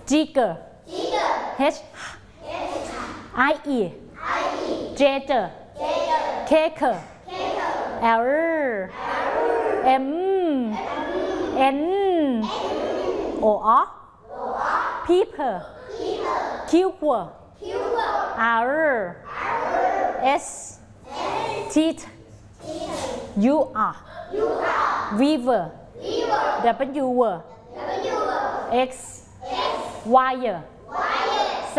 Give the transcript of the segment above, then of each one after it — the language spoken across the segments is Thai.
jigger h I e jager caker l m n o people keeper r s teeth you are weaver w x wire z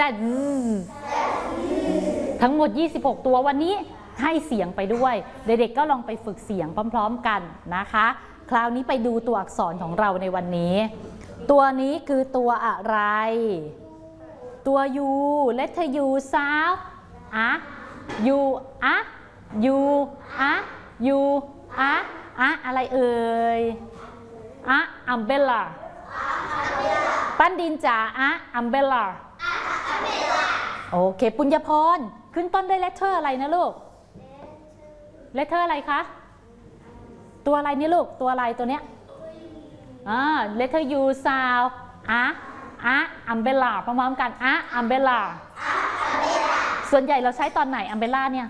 ทั้งหมด26ตัววันนี้ให้เสียงไปด้วยเด็กๆก็ลองไปฝึกเสียงพร้อมๆกันนะคะคราวนี้ไปดูตัวอักษรของเราในวันนี้ตัวนี้คือตัวอะไรตัว U letter U sound U U U อะไรเอ่ยumbrella ปั้นดินจ๋าumbrella โอเคปุญญพรขึ้นต้นด้วย letter อะไรนะลูก letter อะไรคะตัวอะไรนี่ลูกตัวอะไรตัวเนี้ยletter U sound umbrella พร้อมๆกันumbrella ส่วนใหญ่เราใช้ตอนไหน umbrella เนี่ย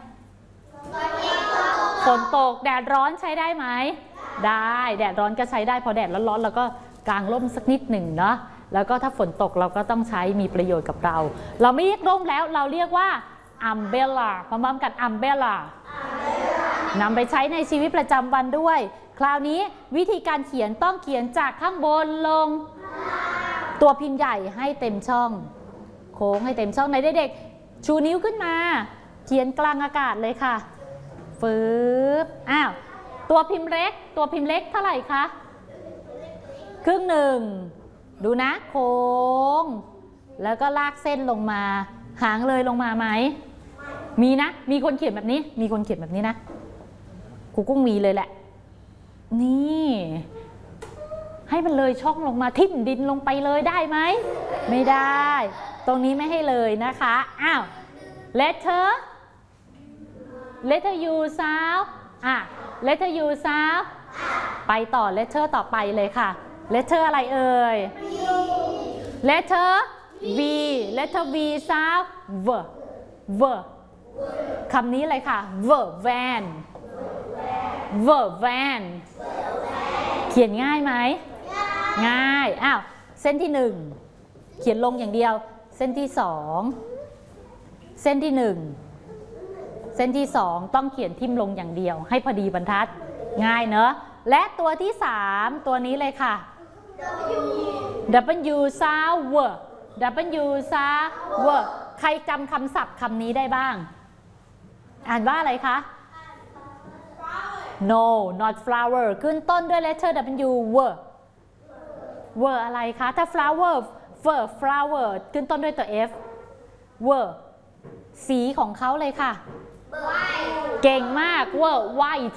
ฝนตกแดดร้อนใช้ได้ไหมได้แดดร้อนก็ใช้ได้พอแดดร้อนๆเราก็กางร่มสักนิดหนึ่งเนาะแล้วก็ถ้าฝนตกเราก็ต้องใช้มีประโยชน์กับเราไม่เรียกร่มแล้วเราเรียกว่า umbrella พร้อมๆกัน umbrella นำไปใช้ในชีวิตประจำวันด้วยคราวนี้วิธีการเขียนต้องเขียนจากข้างบนลงตัวพิมพ์ใหญ่ให้เต็มช่องโค้งให้เต็มช่องในเด็กๆชูนิ้วขึ้นมาเขียนกลางอากาศเลยค่ะฟืบตัวพิมพ์เล็กเท่าไหร่คะครึ่งหนึ่งดูนะโค้งแล้วก็ลากเส้นลงมาหางเลยลงมาไหมมีนะมีคนเขียนแบบนี้นะครูกุ้งมีเลยแหละนี่ให้มันเลยช่องลงมาทิ่มดินลงไปเลยได้ไหมไม่ได้ตรงนี้ไม่ให้เลยนะคะletter U sound letter U sound ไปต่อ letter ต่อไปเลยค่ะ letter อะไรเอ่ย letter V sound v คำนี้เลยค่ะ van เขียนง่ายไหมง่ายเส้นที่1เขียนลงอย่างเดียวเส้นที่2เส้นที่1เส้นที่2ต้องเขียนทิ่มลงอย่างเดียวให้พอดีบรรทัดง่ายเนอะและตัวที่3ตัวนี้เลยค่ะ W sound W sound ใครจำคำศัพท์คำนี้ได้บ้างอ่านว่าอะไรคะ No not flower ขึ้นต้นด้วย letter Wอะไรคะถ้า flower ขึ้นต้นด้วยตัว F สีของเขาเลยค่ะเก่งมากwhite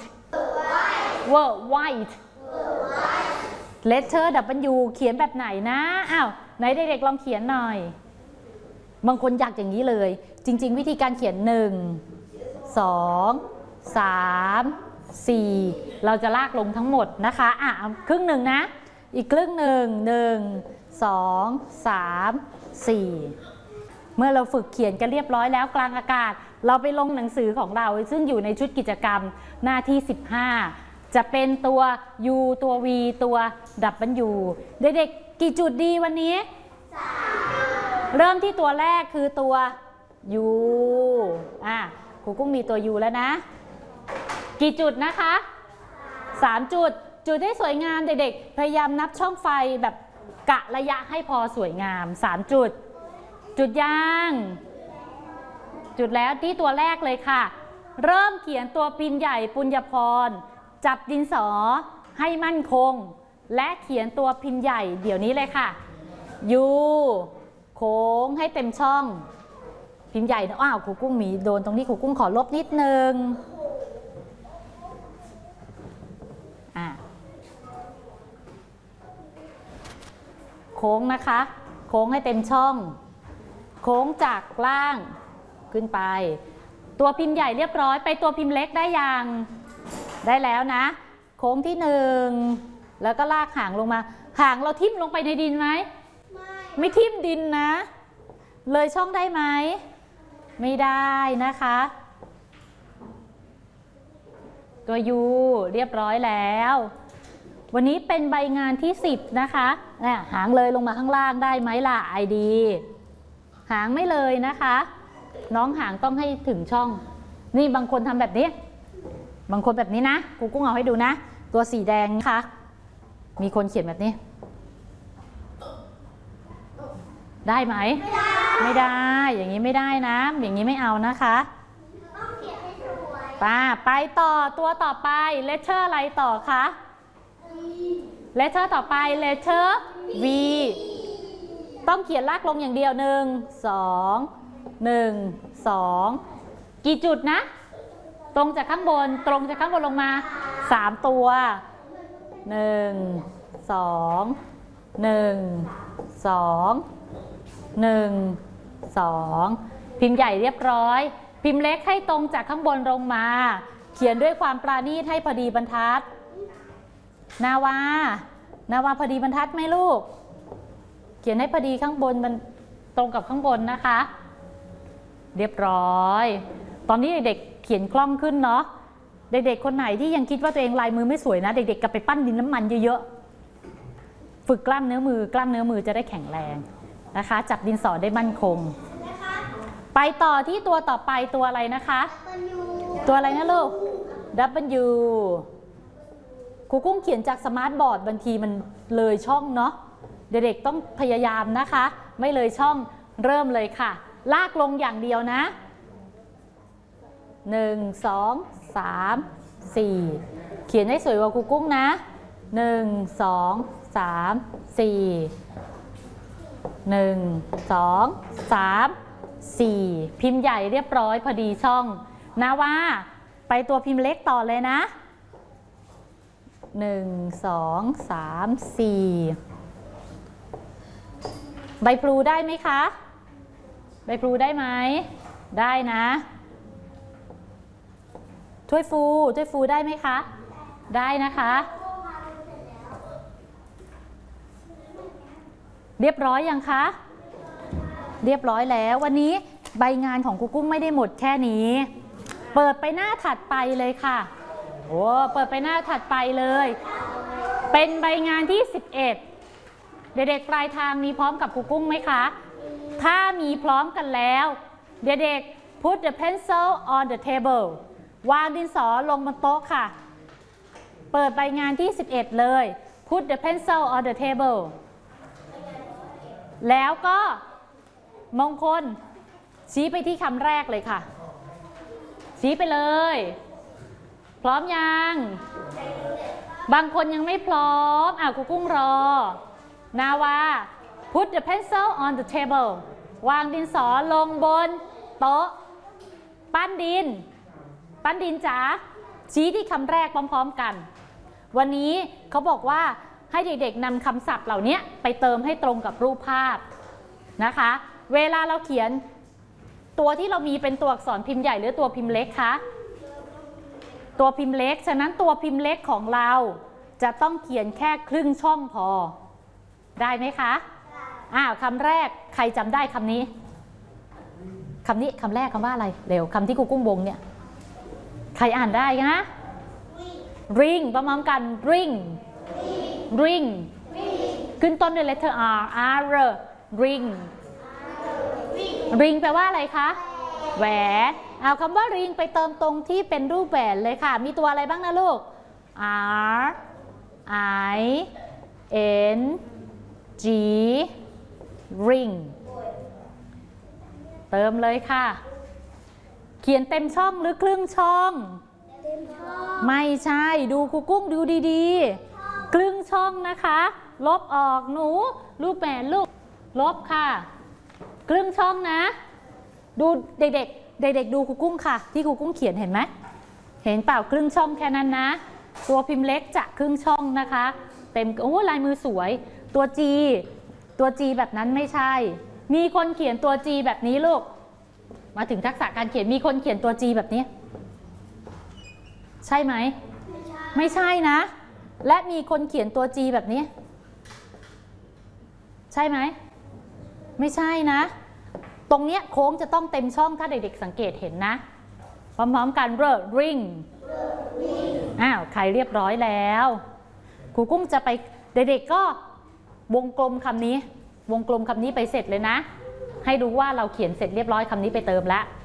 letter W เขียนแบบไหนนะไหนเด็กๆลองเขียนหน่อยบางคนอยากอย่างนี้เลยจริงๆวิธีการเขียน1 2 3 4เราจะลากลงทั้งหมดนะคะครึ่งหนึ่งนะอีกครึ่งหนึ่ง1 2 3 4เมื่อเราฝึกเขียนกันเรียบร้อยแล้วกลางอากาศเราไปลงหนังสือของเราซึ่งอยู่ในชุดกิจกรรมหน้าที่15จะเป็นตัว U ตัว V ตัว W เด็กๆกี่จุดดีวันนี้เริ่มที่ตัวแรกคือตัว U ครูกุ้งมีตัว U แล้วนะกี่จุดนะคะ3จุดให้สวยงามเด็กๆพยายามนับช่องไฟแบบกะระยะให้พอสวยงาม3จุดยังจุดแล้วที่ตัวแรกเลยค่ะเริ่มเขียนตัวพิมพ์ใหญ่ปุญญพรจับดินสอให้มั่นคงและเขียนตัวพิมพ์ใหญ่เดี๋ยวนี้เลยค่ะ U โค้งให้เต็มช่องพิมพ์ใหญ่ครูกุ้งมีโดนตรงนี้ครูกุ้งขอลบนิดนึงโค้งนะคะโค้งให้เต็มช่องโค้งจากล่างขึ้นไปตัวพิมพ์ใหญ่เรียบร้อยไปตัวพิมพ์เล็กได้ยังได้แล้วนะโค้งที่1แล้วก็ลากหางลงมาหางเราทิ่มลงไปในดินไหมไม่ทิ่มดินนะเลยช่องได้ไหมไม่ได้นะคะตัวยูเรียบร้อยแล้ววันนี้เป็นใบงานที่10นะคะหางเลยลงมาข้างล่างได้ไหมล่ะไอดีหางไม่เลยนะคะน้องหางต้องให้ถึงช่องนี่บางคนทำแบบนี้บางคนแบบนี้นะครูกุ้งเอาให้ดูนะตัวสีแดงนะคะมีคนเขียนแบบนี้ได้ไหมไม่ได้อย่างนี้ไม่ได้นะอย่างนี้ไม่เอานะคะไปต่อตัวต่อไปเลเทอร์อะไรต่อคะเลเทอร์ต่อไปเลเทอร์ V ต้องเขียนลากลงอย่างเดียว1 2 กี่จุดนะตรงจากข้างบนลงมา3ตัว1 2 พิมพ์ใหญ่เรียบร้อยพิมพ์เล็กให้ตรงจากข้างบนลงมาเขียนด้วยความปราณีตให้พอดีบรรทัดนาวาพอดีบรรทัดไหมลูกเขียนให้พอดีข้างบนมันตรงกับข้างบนนะคะเรียบร้อยตอนนี้เด็กเขียนคล่องขึ้นเนาะเด็กๆคนไหนที่ยังคิดว่าตัวเองลายมือไม่สวยนะเด็กๆกลับไปปั้นดินน้ำมันเยอะๆฝึกกล้ามเนื้อมือจะได้แข็งแรงนะคะจับดินสอได้มั่นคงไปต่อที่ตัวต่อไปตัวอะไรนะคะตัวอะไรนะลูก W ครูกุ้งเขียนจากสมาร์ทบอร์ดบางทีมันเลยช่องเนาะเด็กๆต้องพยายามนะคะไม่เลยช่องเริ่มเลยค่ะลากลงอย่างเดียวนะ1 2 3 4เขียนให้สวยกว่าครูกุ้งนะ1 2 3 4 1 2 3 4พิมพ์ใหญ่เรียบร้อยพอดีช่องนะว่าไปตัวพิมพ์เล็กต่อเลยนะ1 2 3 4ใบพลูได้ไหมคะใบพลูได้ไหมได้นะถ้วยฟูได้ไหมคะได้นะคะเรียบร้อยยังคะเรียบร้อยแล้ววันนี้ใบงานของครูกุ้งไม่ได้หมดแค่นี้เปิดไปหน้าถัดไปเลยค่ะโอ้เปิดไปหน้าถัดไปเลยเป็นใบงานที่11เด็กๆปลายทางมีพร้อมกับครูกุ้งไหมคะถ้ามีพร้อมกันแล้วเด็กๆ put the pencil on the table วางดินสอลงบนโต๊ะค่ะเปิดใบงานที่11เลย put the pencil on the table แล้วก็มงคลชี้ไปที่คำแรกเลยค่ะชี้ไปเลยพร้อมยังบางคนยังไม่พร้อมครูกุ้งรอนาวา put the pencil on the table วางดินสอลงบนโต๊ะปั้นดินจ๋าชี้ที่คำแรกพร้อมๆกันวันนี้เขาบอกว่าให้เด็กๆนำคำศัพท์เหล่านี้ไปเติมให้ตรงกับรูปภาพนะคะเวลาเราเขียนตัวที่เรามีเป็นตัวอักษรพิมพ์ใหญ่หรือตัวพิมพ์เล็กคะตัวพิมพ์เล็กฉะนั้นตัวพิมพ์เล็กของเราจะต้องเขียนแค่ครึ่งช่องพอได้ไหมคะคำแรกใครจำได้คำนี้คำแรกคำว่าอะไรเร็วคำที่ครูกุ้งวงเนี่ยใครอ่านได้นะ ring ประมาณกัน ring ขึ้นต้นด้วย letter R ring แปลว่าอะไรคะแหวนเอาคำว่า ring ไปเติมตรงที่เป็นรูปแหวนเลยค่ะมีตัวอะไรบ้างนะลูก R I N G ring เติมเลยค่ะเขียนเต็มช่องหรือครึ่งช่องไม่ใช่ดูครูกุ้งดูดีๆครึ่งช่องนะคะลบออกหนูรูปแหวนลูกลบค่ะครึ่งช่องนะดูเด็กๆดูครูกุ้งค่ะที่ครูกุ้งเขียนเห็นไหมเห็นเปล่าครึ่งช่องแค่นั้นนะตัวพิมพ์เล็กจะครึ่งช่องนะคะเต็มลายมือสวยตัว G แบบนั้นไม่ใช่มีคนเขียนตัว G แบบนี้ลูกมาถึงทักษะการเขียนมีคนเขียนตัว G แบบนี้ใช่ไหมไม่ใช่นะและมีคนเขียนตัว G แบบนี้ใช่ไหมไม่ใช่นะ ตรงเนี้ยโค้งจะต้องเต็มช่องถ้าเด็กๆสังเกตเห็นนะพร้อมๆกันring อ้าวใครเรียบร้อยแล้วครูกุ้งจะไปเด็กๆก็วงกลมคำนี้ไปเสร็จเลยนะให้ดูว่าเราเขียนเสร็จเรียบร้อยคำนี้ไปเติมแล้ว